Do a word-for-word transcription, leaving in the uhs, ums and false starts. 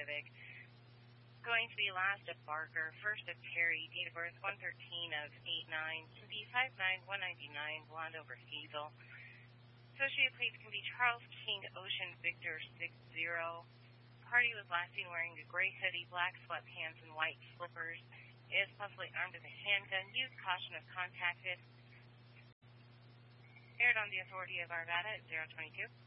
Civic. Going to be last of Barker, first of Terry, date of birth one thirteen of eight nine, can be five nine one ninety-nine, blonde over hazel. Associated plates can be Charles King Ocean Victor six zero. Party was last seen wearing a gray hoodie, black sweatpants, and white slippers. Is possibly armed with a handgun. Use caution if contacted. Aired on the authority of Arvada at zero twenty-two.